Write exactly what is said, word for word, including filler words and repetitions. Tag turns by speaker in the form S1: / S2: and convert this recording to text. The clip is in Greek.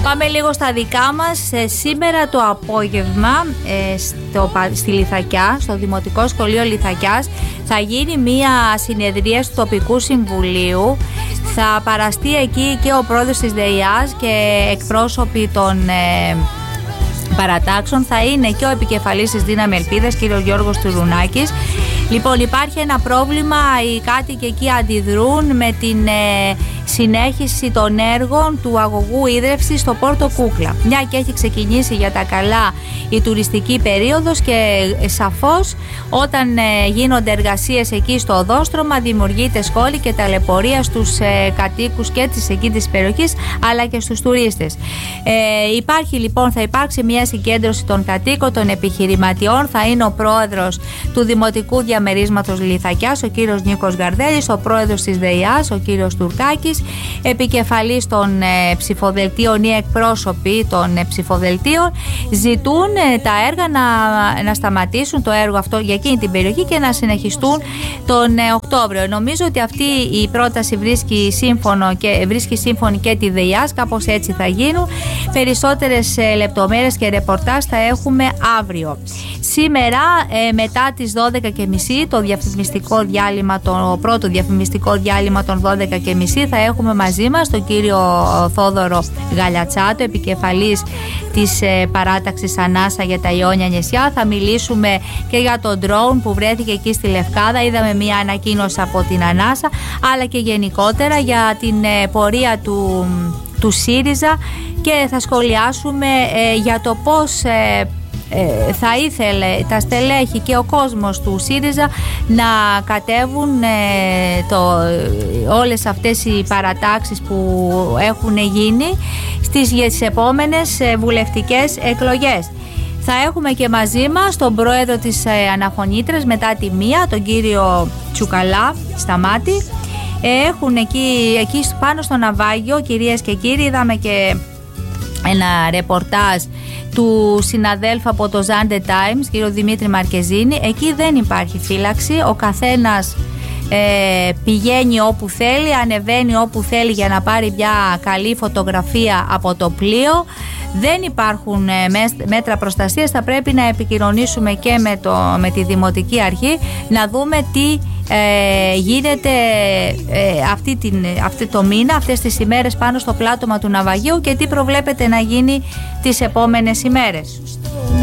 S1: Πάμε λίγο στα δικά μας. Ε, σήμερα το απόγευμα ε, στο, στη Λιθακιά, στο Δημοτικό Σχολείο Λιθακιάς, θα γίνει μία συνεδρία του τοπικού συμβουλίου. Θα παραστεί εκεί και ο πρόεδρος της ΔΕΙΑΣ και εκπρόσωποι των ε, παρατάξεων. Θα είναι και ο επικεφαλής της Δύναμη Ελπίδας, κ. Γιώργος Τουρουνάκης. Λοιπόν, υπάρχει ένα πρόβλημα, οι κάτοικοι εκεί αντιδρούν με την ε, συνέχιση των έργων του αγωγού ίδρευσης στο Πόρτο Κούκλα. Μια και έχει ξεκινήσει για τα καλά η τουριστική περίοδος και ε, σαφώς όταν ε, γίνονται εργασίες εκεί στο οδόστρωμα δημιουργείται σχόλη και ταλαιπωρία στους ε, κατοίκους και της εκεί της περιοχής αλλά και στους τουρίστες. Ε, υπάρχει λοιπόν, θα υπάρξει μια συγκέντρωση των κατοίκων, των επιχειρηματιών, θα είναι ο πρόεδρος του Δημοτικού Διαμερίσματος Λιθακιάς, ο κύριος Νίκος Γαρδέλης, ο πρόεδρος της ΔΕΙΑΣ, ο κύριος Τουρκάκης, επικεφαλής των ε, ψηφοδελτίων ή εκπρόσωποι των ε, ψηφοδελτίων, ζητούν ε, τα έργα να, να σταματήσουν το έργο αυτό για εκείνη την περιοχή και να συνεχιστούν τον ε, Οκτώβριο. Νομίζω ότι αυτή η πρόταση βρίσκει, σύμφωνο και, βρίσκει σύμφωνη και τη ΔΕΙΑΣ, κάπως έτσι θα γίνουν. Περισσότερες ε, λεπτομέρειες και ρεπορτάζ θα έχουμε αύριο. Σήμερα ε, μετά τις δώδεκα και μισή το διαφημιστικό διάλειμμα, το πρώτο διαφημιστικό διάλειμμα των δώδεκα και μισή θα έχουμε μαζί μας τον κύριο Θόδωρο Γαλιατσάτο, επικεφαλής της ε, παράταξης Ανάσα για τα Ιόνια νησιά. Θα μιλήσουμε και για τον drone που βρέθηκε εκεί στη Λευκάδα. Είδαμε μια ανακοίνωση από την Ανάσα, αλλά και γενικότερα για την ε, πορεία του, του ΣΥΡΙΖΑ και θα σχολιάσουμε ε, για το πώς ε, Ε, θα ήθελε τα στελέχη και ο κόσμος του ΣΥΡΙΖΑ να κατέβουν ε, το, όλες αυτές οι παρατάξεις που έχουν γίνει στις επόμενες ε, βουλευτικές εκλογές. Θα έχουμε και μαζί μας τον πρόεδρο της ε, Αναφωνήτρας μετά τη μία, τον κύριο Τσουκαλά Σταμάτη. Ε, έχουν εκεί, εκεί πάνω στο ναυάγιο, κυρίες και κύριοι, είδαμε και ένα ρεπορτάζ του συναδέλφου από το Zande Times, κύριο Δημήτρη Μαρκεζίνη. Εκεί δεν υπάρχει φύλαξη, ο καθένας ε, πηγαίνει όπου θέλει, ανεβαίνει όπου θέλει για να πάρει μια καλή φωτογραφία από το πλοίο. Δεν υπάρχουν ε, μέτρα προστασίας, θα πρέπει να επικοινωνήσουμε και με, το, με τη Δημοτική Αρχή να δούμε τι ε, γίνεται ε, αυτή, την, αυτή το μήνα, αυτές τις ημέρες πάνω στο πλάτωμα του ναυαγίου και τι προβλέπεται να γίνει τις επόμενες ημέρες.